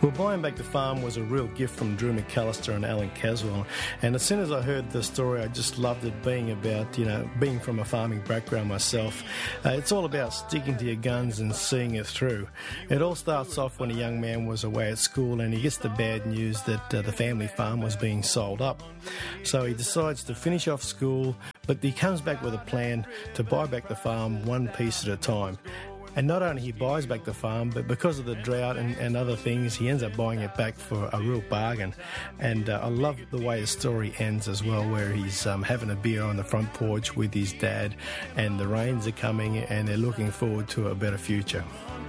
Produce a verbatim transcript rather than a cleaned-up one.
Well, buying back the farm was a real gift from Drew McAllister and Alan Caswell, and as soon as I heard the story, I just loved it, being about, you know, being from a farming background myself. Uh, it's all about sticking to your guns and seeing it through. It all starts off when a young man was away at school and he gets the bad news that uh, the family farm was being sold up. So he decides to finish off school, but he comes back with a plan to buy back the farm one piece at a time. And not only he buys back the farm, but because of the drought and, and other things, he ends up buying it back for a real bargain. And uh, I love the way the story ends as well, where he's um, having a beer on the front porch with his dad, and the rains are coming and they're looking forward to a better future.